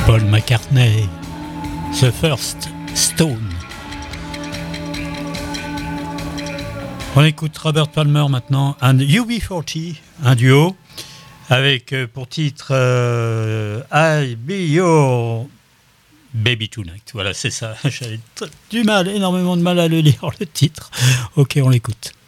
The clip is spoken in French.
Paul McCartney, The First Stone. On écoute Robert Palmer maintenant, and UB40, un duo, avec pour titre I'll Be Your Baby Tonight. Voilà, c'est ça. J'avais énormément de mal à le lire, le titre. Ok, on l'écoute.